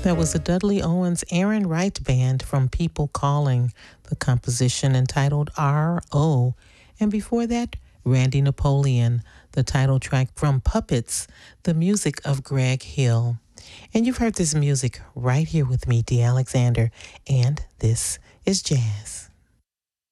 That was the Dudley Owens Aaron Wright Band from People Calling, the composition entitled R.O. And before that, Randy Napoleon, the title track from Puppets, the music of Greg Hill. And you've heard this music right here with me, Dee Alexander, and this is Jazz.